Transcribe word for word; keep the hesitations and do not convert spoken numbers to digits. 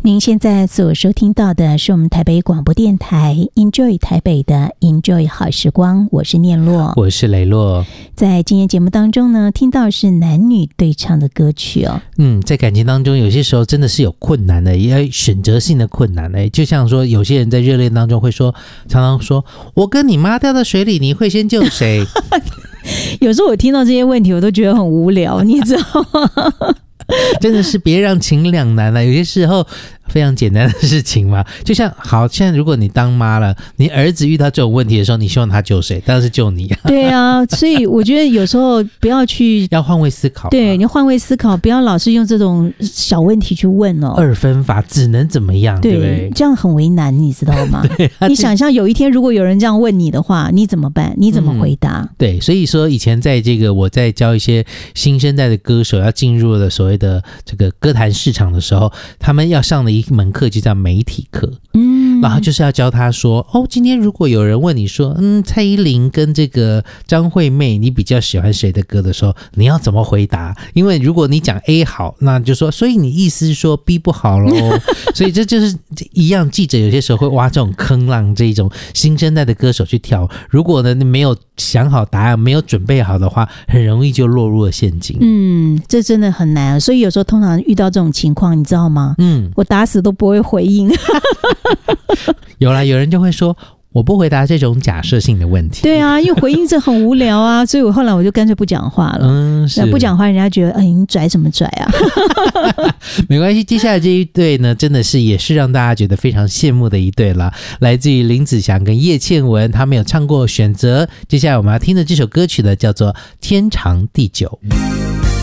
您现在所收听到的是我们台北广播电台 Enjoy 台北的 Enjoy 好时光，我是念洛， 我是雷洛。 在今天节目当中呢，听到是男女对唱的歌曲哦。 嗯，在感情当中有些时候真的是有困难的，也要选择性的困难的。就像说有些人在热恋当中会说，常常说我跟你妈掉到水里，你会先救谁？ 有时候我听到这些问题我都觉得很无聊，你知道吗？ 真的是别让情两难了、啊、有些时候非常简单的事情嘛，就像好，现在如果你当妈了，你儿子遇到这种问题的时候，你希望他救谁？当然是救你啊。对啊，所以我觉得有时候不要去要换位思考， 对，你换位思考，不要老是用这种小问题去问哦。 二分法只能怎么样？ 对, 对不对？ 这样很为难，你知道吗？你想象有一天如果有人这样问你的话，你怎么办？你怎么回答？ 嗯、对，所以说以前在这个我在教一些新生代的歌手要进入了所谓的这个歌坛市场的时候，他们要上的一门课就叫媒体课。嗯，然后就是要教他说，哦，今天如果有人问你说，嗯，蔡依林跟这个张惠妹，你比较喜欢谁的歌的时候，你要怎么回答？因为如果你讲 A 好，那就说，所以你意思是说 B 不好咯。所以这就是一样，记者有些时候会挖这种坑让这种新生代的歌手去跳。如果呢没有想好答案，没有准备好的话，很容易就落入了陷阱。 嗯，这真的很难。所以有时候通常遇到这种情况，你知道吗？嗯，我打死都不会回应。 有啦，有人就会说我不回答这种假设性的问题。对啊，因为回应这很无聊啊，所以我后来我就干脆不讲话了。嗯，是不讲话，人家觉得哎，你拽什么拽啊？ 没关系，接下来这一对呢，真的是也是让大家觉得非常羡慕的一对了，来自于林子祥跟叶倩文，他们有唱过《选择》。接下来我们要听的这首歌曲呢，叫做《天长地久》。